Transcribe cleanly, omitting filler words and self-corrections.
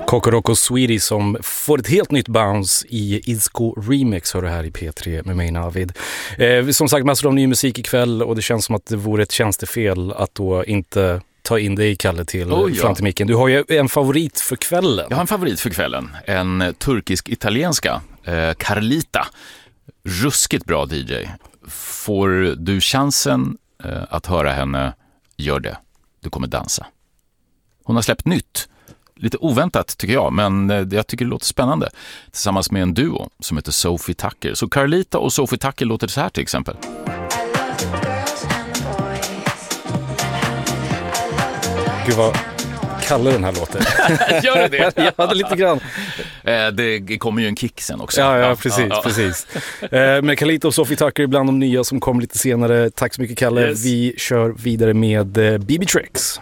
Kokoroko Sweetie som får ett helt nytt bounce i Isco Remix, hör du här i P3 med mig Navid. Som sagt, massor av ny musik ikväll och det känns som att det vore ett tjänstefel att då inte ta in dig, Kalle, fram till micken. Du har ju en favorit för kvällen. Jag har en favorit för kvällen. En turkisk-italienska, Carlita. Ruskigt bra DJ. Får du chansen att höra henne, gör det. Du kommer dansa. Hon har släppt nytt. Lite oväntat tycker jag, men jag tycker det låter spännande. Tillsammans med en duo som heter Sophie Tucker. Så Carlita och Sophie Tucker låter så här till exempel. Gud vad Kalle den här låten. Gör det? Jag hade lite grann. Det kommer ju en kick sen också. Ja, precis. Men Carlita och Sophie Tucker är bland de nya som kom lite senare. Tack så mycket, Kalle. Yes. Vi kör vidare med BB Tricks.